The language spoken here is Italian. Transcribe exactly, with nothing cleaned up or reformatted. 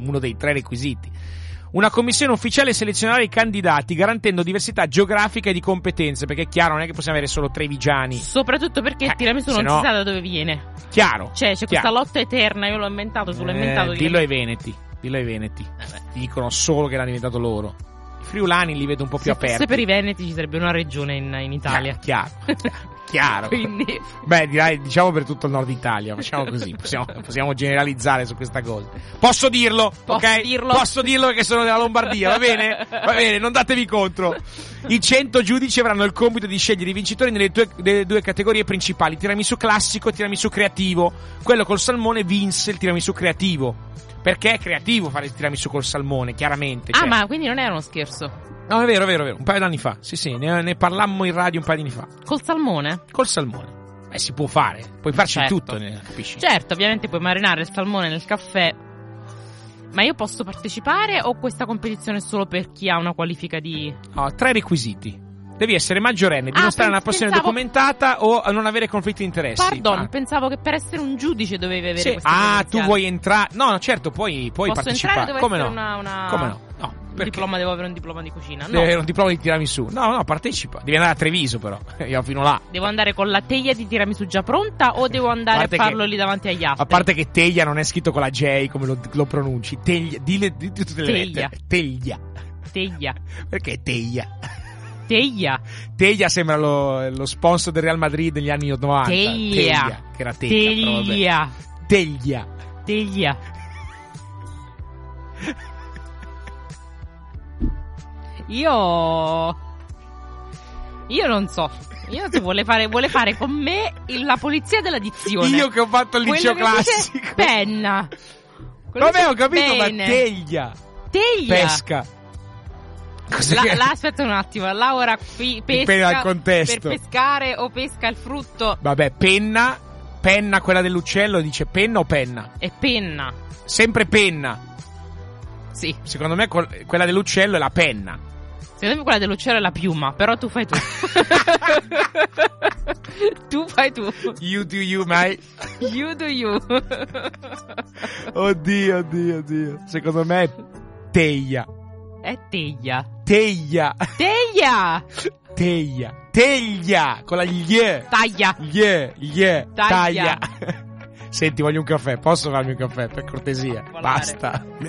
uno dei tre requisiti. Una commissione ufficiale selezionerà i candidati garantendo diversità geografica e di competenze, perché è chiaro, non è che possiamo avere solo trevigiani. Soprattutto perché il eh, tiramisù non no, si sa da dove viene. Chiaro. Cioè, c'è chiaro. questa lotta eterna, io l'ho inventato, tu l'hai eh, inventato. Dillo ai veneti, dillo ai veneti. Ti dicono solo che l'hanno inventato loro. I friulani li vedo un po' più Se aperti. fosse per i veneti ci sarebbe una regione in, in Italia. Chiaro, chiaro. Quindi Beh, direi, diciamo per tutto il nord Italia, facciamo così, possiamo, possiamo generalizzare su questa cosa. Posso dirlo, Posso ok? dirlo? Posso dirlo perché sono della Lombardia, va bene? Va bene, non datevi contro. I cento giudici avranno il compito di scegliere i vincitori nelle due, nelle due categorie principali, tiramisù classico e tiramisù creativo. Quello col salmone vinse il tiramisù creativo. Perché è creativo fare il tiramisù col salmone, chiaramente. Ah, cioè. ma quindi non era uno scherzo? No, è vero, è vero, è vero. Un paio d'anni fa. Sì, sì, ne, ne parlammo in radio un paio di anni fa. Col salmone? Col salmone. Eh, si può fare. Puoi farci Certo. tutto, ne, capisci? Certo, ovviamente puoi marinare il salmone nel caffè. Ma io posso partecipare o questa competizione è solo per chi ha una qualifica di... No, tre requisiti. Devi essere maggiorenne, Ah, dimostrare pens- una passione pensavo- documentata o non avere conflitti di interessi. Pardon, Ah. pensavo che per essere un giudice dovevi avere Sì. queste Ah, tu credenziali. vuoi entrare? No, no, certo, puoi, puoi Posso partecipare. entrare? Devo Come no? essere una, una... Come no? No, Un perché? diploma, devo avere un diploma di cucina. No, Deve avere un diploma di tiramisù. No, no, partecipa. Devi andare a Treviso, però. Io fino là. devo andare con la teglia di tiramisù già pronta o devo andare a parte farlo che- lì davanti agli altri? A parte che teglia non è scritto con la J, come lo, lo pronunci. Teglia, dille di tutte le Teglia. lettere. Teglia. Teglia. Perché teglia? Teglia. Teglia sembra lo, lo sponsor del Real Madrid negli anni novanta. Teglia. Che era teglia. però vabbè. Teglia. Teglia. Teglia. Io... Io non so. Io se vuole fare, vuole fare con me il- la polizia della dizione. Io che ho fatto il liceo Quello che dice classico. penna. Quello Vabbè, dice ho capito, bene. ma teglia. Teglia. Pesca. Cos'è La, che- la- aspetta un attimo, Laura fi- Dipende dal pesca contesto. per pescare o pesca il frutto. Vabbè, penna. Penna, quella dell'uccello, dice penna o penna? E penna. Sempre penna. Sì. Secondo me quel- quella dell'uccello è la penna. Secondo me quella dell'uccello è la piuma, però tu fai tu. Tu fai tu. You do you, mate. You do you. Oddio, oddio, oddio. Secondo me è teglia. È teglia. Teglia. Teglia. Teglia. Teglia. Con la glie. Taglia. Glie. Glie. Taglia. Taglia. Senti, voglio un caffè. Posso farmi un caffè, per cortesia? Volare. Basta.